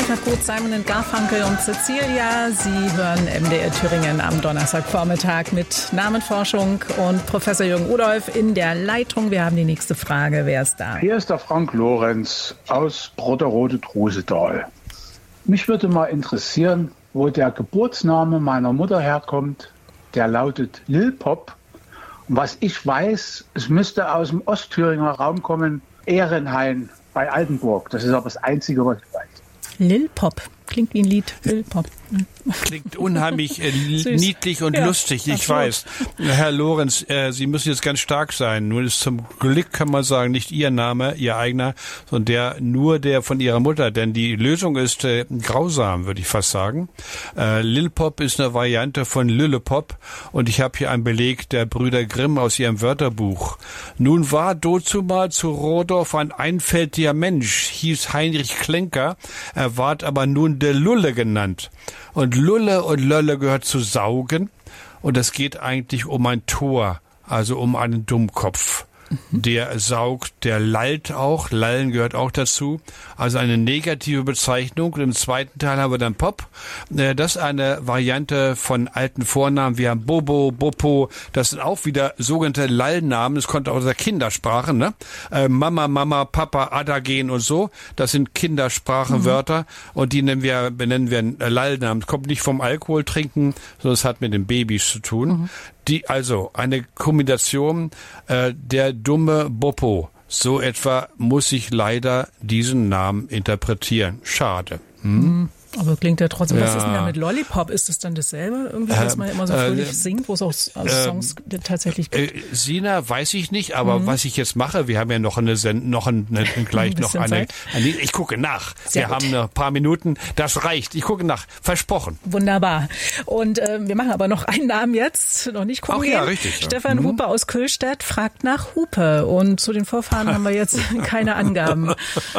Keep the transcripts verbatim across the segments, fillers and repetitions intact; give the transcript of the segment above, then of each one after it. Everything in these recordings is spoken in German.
Freitag gut, Simon und Garfunkel und Cecilia. Sie hören M D R Thüringen am Donnerstagvormittag mit Namenforschung und Professor Jürgen Rudolph in der Leitung. Wir haben die nächste Frage. Wer ist da? Hier ist der Frank Lorenz aus Brotterode-Trusetal. Mich würde mal interessieren, wo der Geburtsname meiner Mutter herkommt. Der lautet Lilpop. Und was ich weiß, es müsste aus dem Ostthüringer Raum kommen, Ehrenhain bei Altenburg. Das ist aber das Einzige, was ich weiß. Lilpop. Klingt wie ein Lied. Lilpop. Klingt unheimlich äh, niedlich und ja, lustig, ich absolut. weiß. Herr Lorenz, äh, Sie müssen jetzt ganz stark sein. Nun ist zum Glück, kann man sagen, nicht Ihr Name, Ihr eigener, sondern der nur der von Ihrer Mutter. Denn die Lösung ist äh, grausam, würde ich fast sagen. Äh, Lilpop ist eine Variante von Lüllepop. Und ich habe hier einen Beleg der Brüder Grimm aus ihrem Wörterbuch. Nun war dazumal zu Rodorf ein einfältiger Mensch, hieß Heinrich Klenker. Er ward aber nun der Lulle genannt. Und Lulle und Lölle gehört zu saugen. Und es geht eigentlich um ein Tor, also um einen Dummkopf. Mhm. Der saugt, der lallt auch. Lallen gehört auch dazu. Also eine negative Bezeichnung. Und im zweiten Teil haben wir dann Pop. Das ist eine Variante von alten Vornamen. Wir haben Bobo, Bopo. Das sind auch wieder sogenannte Lallnamen. Das kommt aus der Kindersprache, ne? Äh, Mama, Mama, Papa, Adagen und so. Das sind Kindersprachenwörter. Mhm. Und die nennen wir, benennen wir Lallnamen. Das kommt nicht vom Alkohol trinken, sondern es hat mit den Babys zu tun. Mhm. Die, also eine Kombination äh, der dumme Boppo. So etwa muss ich leider diesen Namen interpretieren. Schade. Hm? Aber klingt ja trotzdem, ja. Was ist denn da mit Lollipop? Ist das dann dasselbe? Irgendwie, dass man immer so fröhlich äh, singt, wo es auch äh, Songs äh, tatsächlich gibt? Äh, Sina, weiß ich nicht, aber mhm. was ich jetzt mache, wir haben ja noch eine Send noch eine, eine, gleich ein noch eine, eine, ich gucke nach. Sehr wir gut. haben ein paar Minuten, das reicht. Ich gucke nach, versprochen. Wunderbar. Und äh, wir machen aber noch einen Namen jetzt, noch nicht gucken. Ach ja, richtig. Stefan mhm. Hupe aus Köhlstedt fragt nach Hupe und zu den Vorfahren haben wir jetzt keine Angaben.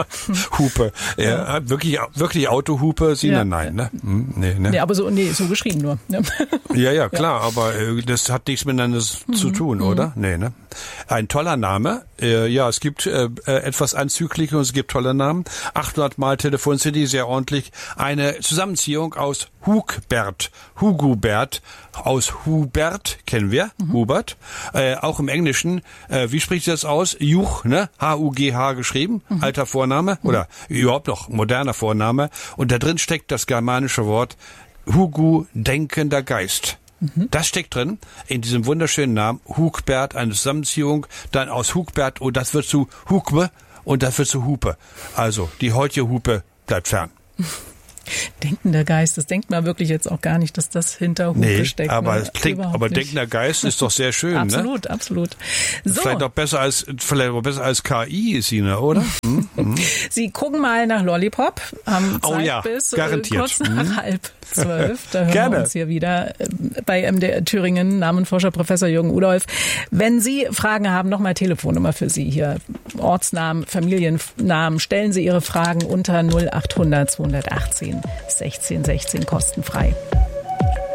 Hupe, ja, ja. wirklich, wirklich Autohupe. Sina, ja. nein, ne? Hm, nee, ne? Nee, aber so, nee, so geschrieben nur. Ja, ja, klar, ja. aber äh, das hat nichts miteinander mhm. zu tun, oder? Mhm. Nee, ne? Ein toller Name. Äh, ja, es gibt äh, etwas Anzügliche und es gibt tolle Namen. achthundert Mal Telefon City, sehr ordentlich. Eine Zusammenziehung aus Hugbert, Hugubert, aus Hubert, kennen wir, mhm. Hubert. Äh, auch im Englischen, äh, wie spricht das aus? Juch, ne? H U G H geschrieben, mhm. alter Vorname mhm. oder überhaupt noch moderner Vorname. Und da drin steckt das germanische Wort Hugu, denkender Geist. Mhm. Das steckt drin in diesem wunderschönen Namen Hugbert, eine Zusammenziehung, dann aus Hugbert und das wird zu Hugbe und das wird zu Hupe. Also die heutige Hupe bleibt fern. Denkender Geist, das denkt man wirklich jetzt auch gar nicht, dass das hinter Hupe nee, steckt. aber ne? es klingt, aber nicht. Denkender Geist ist doch sehr schön, absolut, ne? Absolut, so. Vielleicht auch besser als, vielleicht auch besser als K I ist sie, ne, oder? Hm? Hm. Sie gucken mal nach Lollipop, haben Zeit oh ja, bis garantiert. Äh, kurz nach hm. halb zwölf. Da hören Gerne. wir uns hier wieder bei M D R Thüringen, Namenforscher Professor Jürgen Rudolph. Wenn Sie Fragen haben, nochmal Telefonnummer für Sie hier. Ortsnamen, Familiennamen, stellen Sie Ihre Fragen unter null achthundert zweihundertachtzehn sechzehn sechzehn kostenfrei.